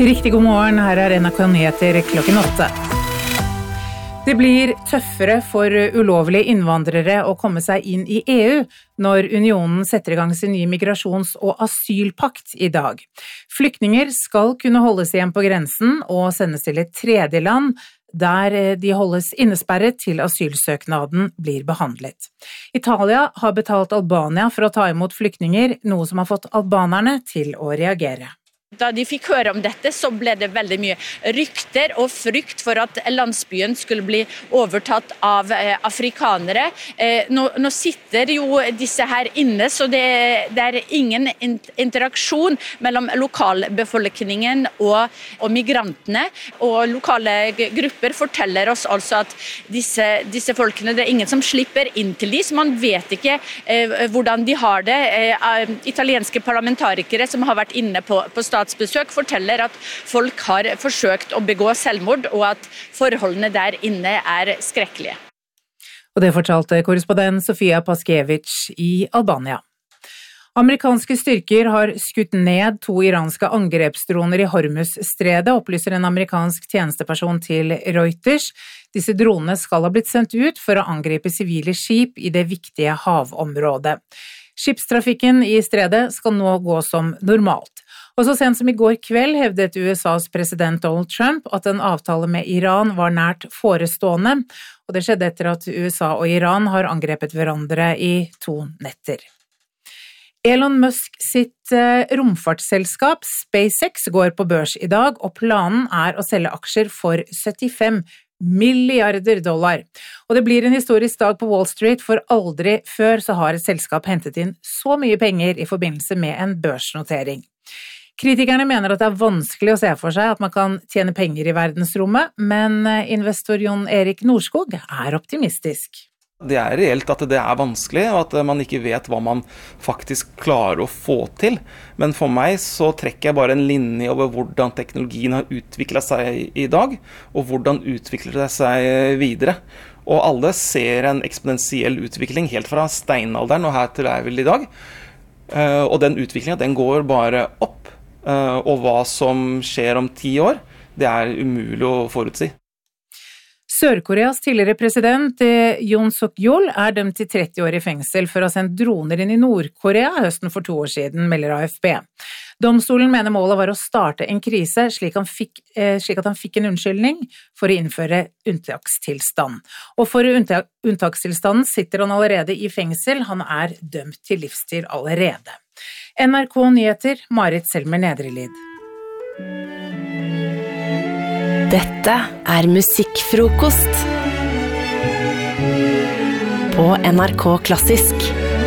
Riktig god morgen, her NRK Nyheter klokken 8. Det blir tøffere for ulovlige innvandrere å komme seg inn i EU når unionen setter i gang sin nye migrasjons- og asylpakt i dag. Flyktninger skal kunne holdes igjen på grensen og sendes til et tredje land, der de holdes innesperret til asylsøknaden blir behandlet. Italia har betalt Albania for å ta imot flyktninger, noe som har fått albanerne til å reagere. Da de fikk høre om dette, så ble det veldig mye rykter og frykt for at landsbyen skulle bli overtatt av afrikanere. Nå sitter jo disse her inne, så det er ingen interaksjon mellom lokalbefolkningen og migrantene. Og lokale grupper forteller oss altså at disse folkene, det er ingen som slipper inn til dem, så man vet ikke hvordan de har det. Italienske parlamentarikere som har vært inne på statsbesøk forteller at folk har forsøkt å begå selvmord, og at forholdene der inne er skrekkelige. Og det fortalte korrespondent Sofia Paskiewicz i Albania. Amerikanske styrker har skutt ned 2 iranske angrepsdroner i Hormuz-stredet, opplyser en amerikansk tjenesteperson til Reuters. Disse dronene skal ha blitt sendt ut for å angripe sivile skip i det viktige havområdet. Skipstrafikken i stredet skal nå gå som normalt. Og så sent som i går kveld hevdet USAs president Donald Trump at en avtale med Iran var nært forestående, og det skjedde etter at USA og Iran har angrepet hverandre i 2 netter. Elon Musk sitt romfartsselskap SpaceX går på børs i dag, og planen er å selge aksjer for $75 milliarder. Og det blir en historisk dag på Wall Street, for aldri før så har et selskap hentet inn så mye penger i forbindelse med en børsnotering. Kritikerne mener at det er vanskelig å se for seg at man kan tjene penger i verdensrommet, men investor Jon Erik Norskog er optimistisk. Det er reelt at det er vanskelig, og at man ikke vet hva man faktisk klarer å få til. Men for meg så trekker jeg bare en linje over hvordan teknologien har utviklet seg i dag, og hvordan utvikler det seg videre. Og alle ser en eksponentiell utvikling helt fra steinalderen og her til er vel i dag. Og den utviklingen, den går bare opp. Og hva som skjer om 10 år, det er umulig å forutsi. Sør-Koreas tidligere president Yoon Suk-yeol er dømt til 30 år i fengsel for å ha sendt droner inn i Nord-Korea høsten for 2 år siden, melder AFP. Domstolen mener målet var å starte en krise slik at han fikk en unnskyldning for å innføre unntakstilstand. Og for unntakstilstanden sitter han allerede i fengsel, han er dømt til livstid allerede. NRK Nyheter, Marit Selmer Nedrelid. Dette er musikkfrokost på NRK Klassisk.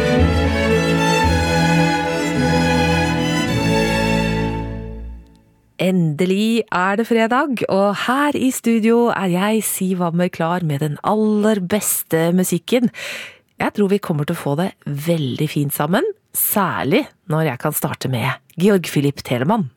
Endelig er det fredag, og her i studio er jeg, Siv Ammer, klar med den aller beste musikken. Jeg tror vi kommer til å få det veldig fint sammen, særlig når jeg kan starte med Georg Philipp Telemann.